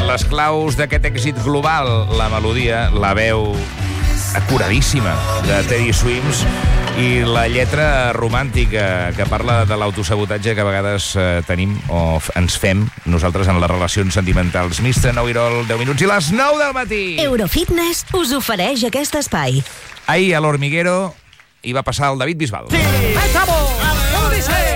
Les claus d'aquest èxit global, la melodia, la veu acuradíssima de Teddy Swims i la lletra romàntica que parla de l'autosabotatge que a vegades tenim o ens fem nosaltres en les relacions sentimentals. Mr. Know-It-All, 10 minuts i les 9 del matí. Eurofitness us ofereix aquest espai. Ahir a l'Hormiguero hi va passar el David Bisbal. ¡Sí! ¡Estamos! ¿Cómo dice?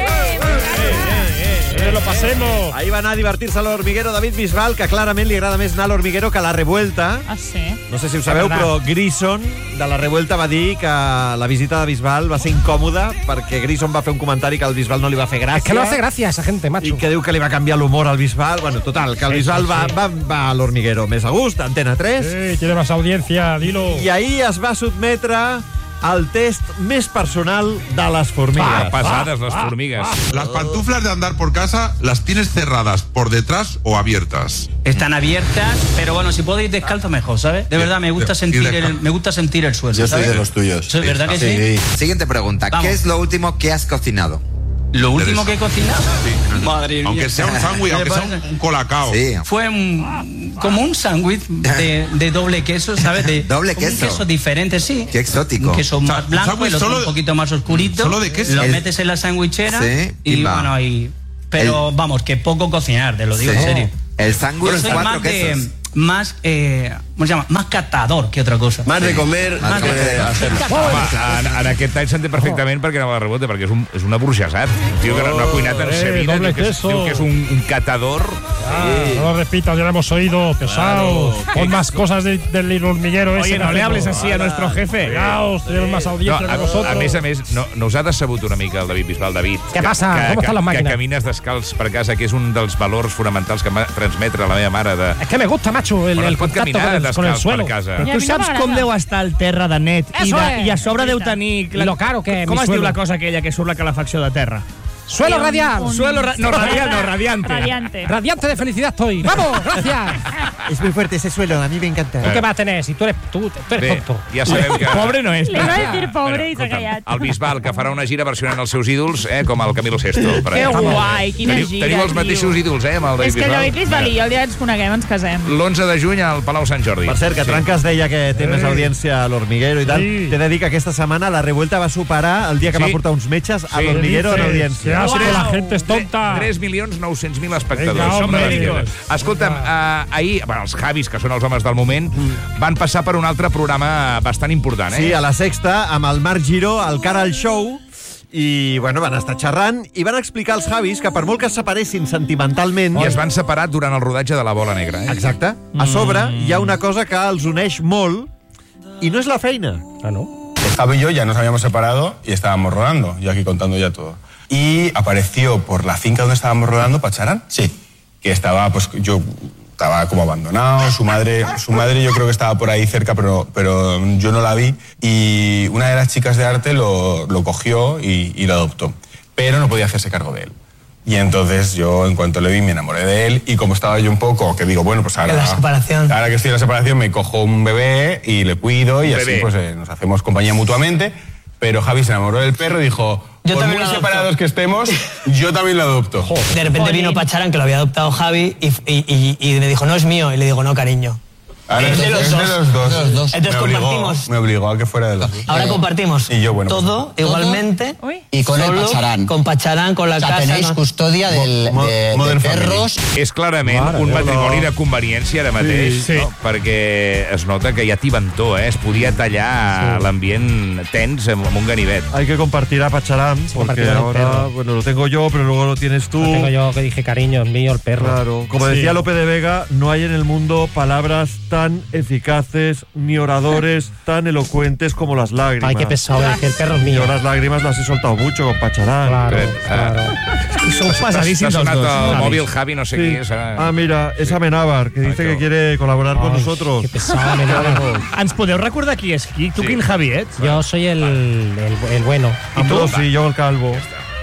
Lo pasemos. Ahí va anar a divertir-se a l'Hormiguero David Bisbal, que clarament li agrada més anar a l'Hormiguero que a la Revuelta. Ah, sí? No sé si ho sabeu, però Grison de la Revuelta va dir que la visita de Bisbal va ser incòmoda perquè Grison va fer un comentari que al Bisbal no li va fer gràcia. Es que no hace gracia esa gente, macho. I que diu que li va canviar l'humor al Bisbal. Bueno, total, que el Bisbal va a l'Hormiguero més a gust, Antena 3. Sí, tiene más audiencia, dilo. I ahir es va sotmetre al test més personal de les formigues. Pesades les formigues. Las pantuflas de andar por casa, ¿las tienes cerradas por detrás o abiertas? Están abiertas, pero bueno, si puedo ir descalzo mejor, ¿sabes? De verdad, me gusta sentir el suelo. Yo soy ¿sabes? de los tuyos. ¿Sí, verdad que sí? Siguiente pregunta. Vamos. ¿Qué es lo último que has cocinado? ¿Lo último que he cocinado? Sí. Madre mía. Aunque sea un sándwich, aunque sea un colacao. Sí. Fue como un sándwich de doble queso, ¿sabes? ¿Doble como queso? Un queso diferente, sí. Qué exótico. Un queso más blanco, el otro un poquito más oscurito. Solo de queso. Lo metes en la sandwichera y va. bueno, pero vamos, que poco cocinar, te lo digo en serio. El sándwich, Yo soy 4 más quesos. más ¿cómo se llama? Más catador que otra cosa. Más de comer, Más de Home, en aquest any s'entén perfectament perquè anava a la Revuelta, perquè és un aburgesat. Un tio que no ha cuinat en sa vida, doble diu queso. que és un catador. No lo repitas, ya lo hemos oído, pesados. Pon más cosas del hormiguero ese. Oye, no le hables así a nuestro jefe. Pesados, tenemos más audiencia que vosotros. A més, no us ha decebut una mica el David Bisbal, David? Què passa? Com estan les màquines? Que camines descalç per casa, que és un dels valors fonamentals que em va transmetre la meva mare de... Es que me gusta, macho, el Pot contacto caminar con el suelo. per casa. Però tu saps com deu estar el terra de net i a sobre deu tenir... I lo caro que Com mi es diu suelo. la cosa aquella que surt la calefacció de terra? Suelo radial. No, radial, no, radiante. Radiante de felicidad estoy. ¡Vamos! ¡Gracias! Es muy fuerte ese suelo, a mí me encanta. ¿Tú qué vas a tener? Si tú eres Bé, tonto. ja sabem que... Pobre no és. Li va dir pobre i s'ha escolta'm, callat. el Bisbal, que farà una gira versionant els seus ídols, com el Camilo Sesto. Que guai, quina gira, Teniu els mateixos ídols, amb el David És que el Bisbal. David Bisbal i jo el dia que ens coneguem ens casem. L'11 de juny al Palau Sant Jordi. Per cert, que Trancas deia que té més audiència a l'Hormiguero i tal. Sí. T'he de dir que aquesta setmana la Revuelta va superar el dia que Sí. va portar uns metges a Sí. l'Hormiguero en Qué audiència. asco, Wow. la gente es tonta. 3.900.000 espectadors. Vinga, Som hombre. mèdicos. Escolta'm, ahir, els Javis, que són els homes del moment, van passar per un altre programa bastant important, Sí, a la Sexta, amb el Marc Giró, el Cara al Show, i bueno, van estar xerrant i van explicar als Javis que per molt que es separessin sentimentalment... I es van separar durant el rodatge de La Bola Negra. Exacte. A sobre hi ha una cosa que els uneix molt i no és la feina. Ah, ¿no? Javi y yo ya nos habíamos separado y estábamos rodando, yo aquí contando ya todo. Y apareció por la finca donde estábamos rodando Pacharán. Sí. Que estaba, pues yo estaba como abandonado, su madre yo creo que estaba por ahí cerca, pero yo no la vi. Y una de las chicas de arte lo cogió y lo adoptó. Pero no podía hacerse cargo de él. Y entonces yo, en cuanto le vi, me enamoré de él. Y como estaba yo un poco, que digo, bueno, pues ahora... La separación. Ahora que estoy en la separación, me cojo un bebé y le cuido y así Bebé. pues nos hacemos compañía mutuamente. Pero Javi se enamoró del perro y dijo, Yo por también muy lo adopto. separados que estemos, yo también lo adopto. De repente vino Pacharán, que lo había adoptado Javi, y me dijo, no es mío. Y le digo, no, cariño. Ahora Es de los dos. Entonces compartimos. Me obligó a que fuera de los dos. Ahora compartimos Y yo, bueno, todo igualmente. Uy. Y con el solo Pacharán. Con Pacharán, con la O sea, casa. tenéis ¿no? custodia de Modern perros. És clarament Mare un meva. matrimoni de conveniència ara mateix, Sí. no? Perquè es nota que hi ha tibantor, es podia tallar l'ambient tens amb un ganivet. Hay que compartir a Pacharán, porque compartir con el ahora, perro. bueno, lo tengo yo, pero luego lo tienes tú. Lo tengo yo que dije cariño, es mío el perro. Claro, como decía Lope de Vega, no hay en el mundo palabras tan eficaces ni oradores tan elocuentes como las lágrimas. Ay, qué pesado, es que el perro es mío. Yo las lágrimas las he soltado mucho con Pacharán. Claro, Claro. claro. Són T'ha pesadíssims els sonat dos. el Javis. mòbil Javi, no sé qui és. Ah, mira, es Amenábar, que dice que quiere colaborar con Ay, nosotros. Qué pesado, me da. Ens podeu recordar qui és qui? Tu Sí. quin Javi ets? Yo soy el bueno. Y tú, sí, yo el calvo.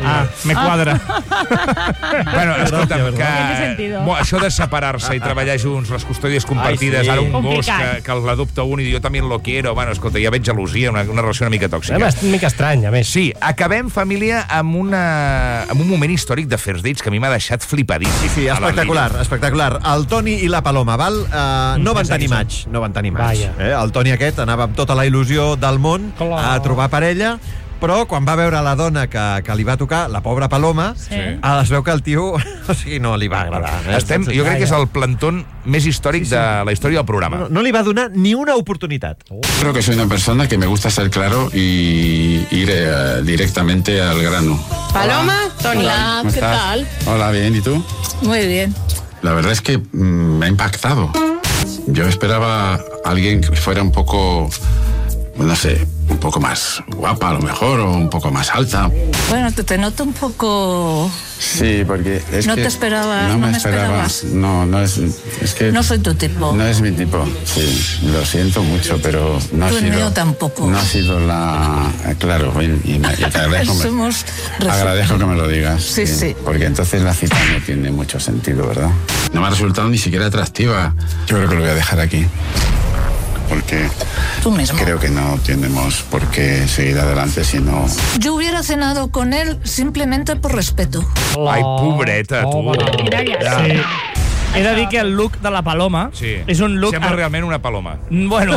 Me quadra. Bueno, escolta'm, això de separar-se i treballar junts, les custòdies compartides, ara un gos que l'adopta un i jo també lo quiero, bueno, escolta, ja veig gelosia, una relació una mica tòxica. És una mica estrany, a més. Sí, acabem, família, amb un moment històric de First Dates que a mi m'ha deixat flipadíssim. Sí, espectacular. El Toni i la Paloma, val? No van tenir maig. El Toni aquest anava amb tota la il·lusió del món a trobar parella, però quan va veure la dona que li va tocar, la pobra Paloma, es veu que el tio no li va agradar. Jo crec que és el plantón més històric de la història del programa. No li va donar ni una oportunitat. Creo que soy una persona que me gusta ser claro y ir directamente al grano. Paloma, Toni. Hola, ¿qué tal? Hola, bien, ¿y tú? Muy bien. La verdad es que me ha impactado. Yo esperaba a alguien que fuera un poco, no sé, un poco más guapa a lo mejor, o un poco más alta. Bueno, te noto un poco... Sí, porque es no que... te esperaba, no me esperabas. No es que... No soy tu tipo. No es mi tipo, sí. Lo siento mucho, pero no ha sido... Tú el mío tampoco. No ha sido la... Claro, y te agradezco, agradezco que me lo digas. Sí. Porque entonces la cita no tiene mucho sentido, ¿verdad? No me ha resultado ni siquiera atractiva. Yo creo que lo voy a dejar aquí. Porque creo que no tenemos por qué seguir adelante si no... Yo hubiera cenado con él simplemente por respeto. Ai, pobreta, tu. Sí. He de dir que el look de la Paloma és un look... Sembla realment una paloma. Bueno,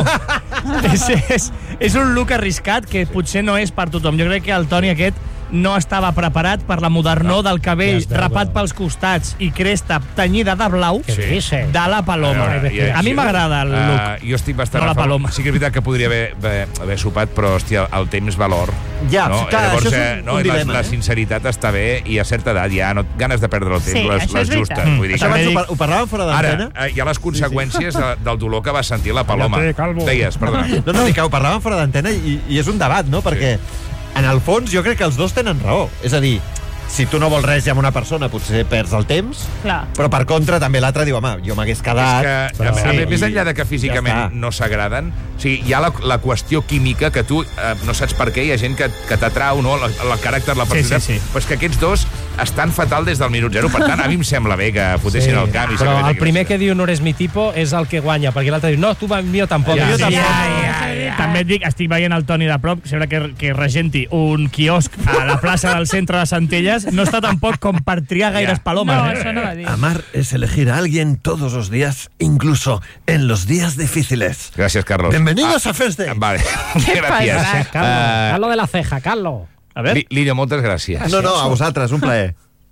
és un look arriscat que potser no és per tothom. Jo crec que el Toni aquest no estava preparat per la modernor del cabell rapat pels costats i cresta tenyida de blau de la Paloma. A mi m'agrada el look. Jo estic bastant no la Paloma. Sí que és veritat que podria haver sopat, però, hòstia, el temps val or. Ja, no? clar, llavors, això és un dilema. La sinceritat està bé i a certa edat ja no ganes de perdre el temps, les justes. Vull dir, això abans ho parlàvem fora d'antena? Ara, hi ha les conseqüències del dolor que va sentir la Paloma. Deies, perdona. No, que ho parlàvem fora d'antena i és un debat, no? Perquè en el fons jo crec que els dos tenen raó. És a dir, si tu no vols res amb una persona, potser perds el temps, però per contra també l'altre diu, home, jo m'hagués quedat... És que, més enllà de que físicament no s'agraden, o sigui, hi ha la qüestió química que tu no saps per què, hi ha gent que t'atrau, no?, el caràcter, la personalitat, però és que aquests dos estan fatal des del minut zero, per tant, a mi em sembla bé que fotessin el camp. Però el primer que diu no eres mi tipo és el que guanya, perquè l'altre diu, no, tu mío tampoc. També et dic, estic veient el Toni de prop, sembla que regenti un quiosc a la plaça del centre de Centelles, no està tampoc com per triar gaires palomes. No, això no va dir. Amar es elegir a alguien todos los días, incluso en los días difíciles. Gràcies, Carlos. Bienvenidos a First Dates. Vale, gràcies. Carlos de la ceja, Carlos. A veure. Lídia, moltes gràcies. No, a vosaltres, un plaer.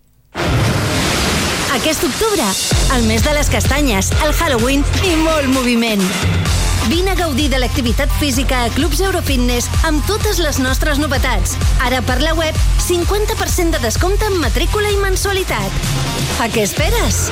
Aquest octubre, el mes de les castanyes, el Halloween i molt moviment. Vine a gaudir de l'activitat física a Clubs Eurofitness amb totes les nostres novetats. Ara per la web, 50% de descompte en matrícula i mensualitat. A què esperes?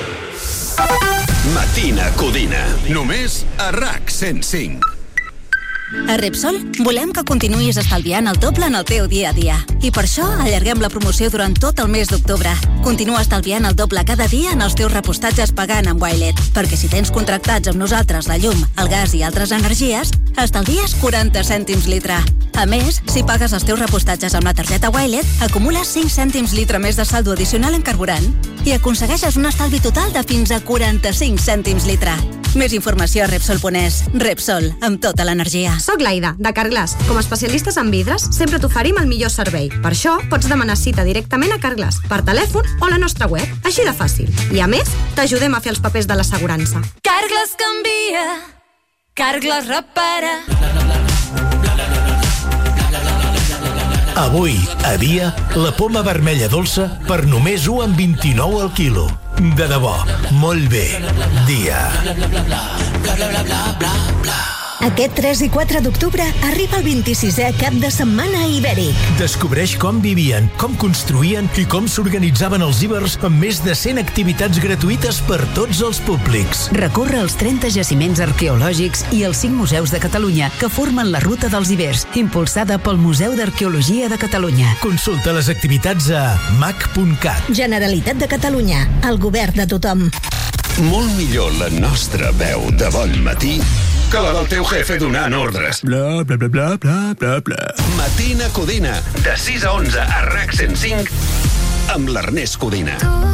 Matina Codina. Només a RAC 105. A Repsol volem que continuïs estalviant el doble en el teu dia a dia. I per això allarguem la promoció durant tot el mes d'octubre. Continua estalviant el doble cada dia en els teus repostatges pagant amb Wilet, perquè si tens contractats amb nosaltres la llum, el gas i altres energies, estalvies 40 cèntims litre. A més, si pagues els teus repostatges amb la targeta Wilet, acumules 5 cèntims litre més de saldo addicional en carburant i aconsegueixes un estalvi total de fins a 45 cèntims litre. Més informació a Repsol.es. Repsol, amb tota l'energia. Soc l'Aida, de Carglass. Com a especialistes en vidres, sempre t'oferim el millor servei. Per això, pots demanar cita directament a Carglass, per telèfon o a la nostra web. Així de fàcil. I a més, t'ajudem a fer els papers de l'assegurança. Carglass canvia. Carglass repara. Avui, a dia, la poma vermella dolça per només 1,29 al quilo. De debò, molt bé. Dia. Aquest 3 i 4 d'octubre arriba el 26è cap de setmana ibèric. Descobreix com vivien, com construïen i com s'organitzaven els ibers amb més de 100 activitats gratuïtes per tots els públics. Recorre els 30 jaciments arqueològics i els 5 museus de Catalunya que formen la Ruta dels Ibers, impulsada pel Museu d'Arqueologia de Catalunya. Consulta les activitats a mac.cat. Generalitat de Catalunya, el govern de tothom. Molt millor la nostra veu de bon matí que la del teu jefe donant ordres. Bla, bla, bla, bla, bla, bla, bla. Matina Codina, de 6 a 11 a RAC 105, amb l'Ernest Codina.